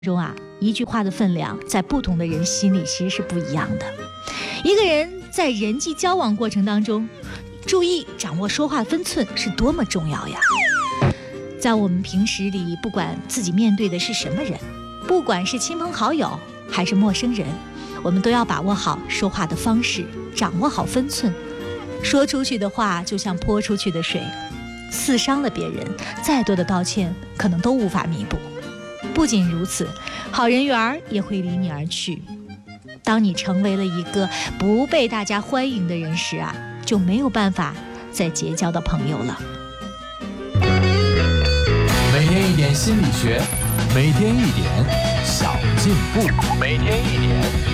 中啊，一句话的分量在不同的人心里其实是不一样的。一个人在人际交往过程当中，注意掌握说话分寸是多么重要呀！在我们平时里，不管自己面对的是什么人，不管是亲朋好友还是陌生人，我们都要把握好说话的方式，掌握好分寸。说出去的话就像泼出去的水，刺伤了别人，再多的道歉可能都无法弥补。不仅如此，好人缘也会离你而去。当你成为了一个不被大家欢迎的人时啊，就没有办法再结交到朋友了。 每天一点心理学，每天一点小进步，每天一点